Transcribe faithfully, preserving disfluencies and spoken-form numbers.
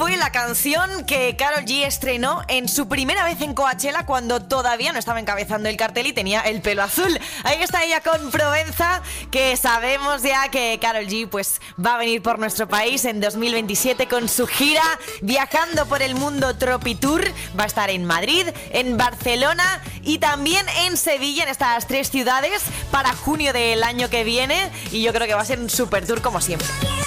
fue la canción que Karol G estrenó en su primera vez en Coachella cuando todavía no estaba encabezando el cartel y tenía el pelo azul. Ahí está ella con Provenza, que sabemos ya que Karol G pues va a venir por nuestro país en dos mil veintisiete con su gira Viajando por el Mundo Tropitour. Va a estar en Madrid, en Barcelona y también en Sevilla, en estas tres ciudades, para junio del año que viene. Y yo creo que va a ser un super tour como siempre.